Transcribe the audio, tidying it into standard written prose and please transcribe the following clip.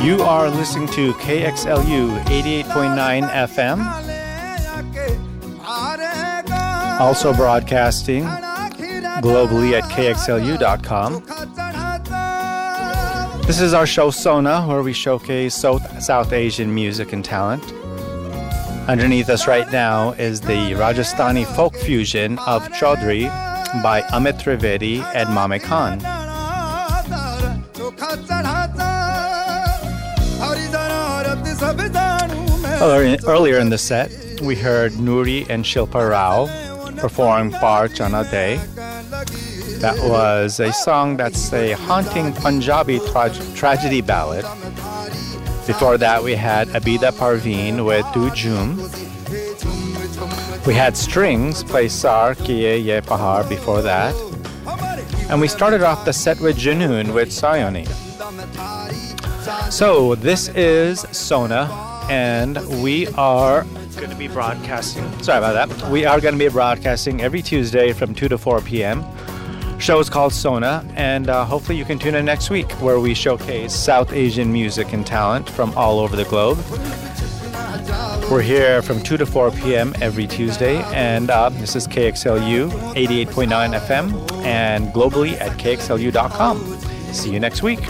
You are listening to KXLU 88.9 FM, also broadcasting globally at kxlu.com. This is our show Sona, where we showcase South Asian music and talent. Underneath us right now is the Rajasthani folk fusion of Chaudhary by Amit Trivedi and Mame Khan. Earlier in the set, we heard Nuri and Shilpa Rao perform Par Chana De. That was a song that's a haunting Punjabi tragedy ballad. Before that, we had Abida Parveen with Tu Jhoom. We had Strings play Sar Kiye Ye Pahar before that. And we started off the set with Junoon with Sayoni. So this is Sona, and we are going to be broadcasting. Sorry about that. We are going to be broadcasting every Tuesday from 2 to 4 p.m. Show is called Sona, and hopefully you can tune in next week, where we showcase South Asian music and talent from all over the globe. We're here from 2 to 4 p.m. every Tuesday, and this is KXLU 88.9 FM and globally at kxlu.com. See you next week.